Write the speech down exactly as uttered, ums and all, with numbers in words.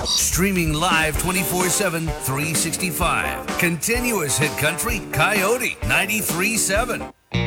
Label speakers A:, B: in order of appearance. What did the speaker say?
A: Streaming live twenty-four seven, three sixty-five. Continuous hit country, Coyote ninety-three seven.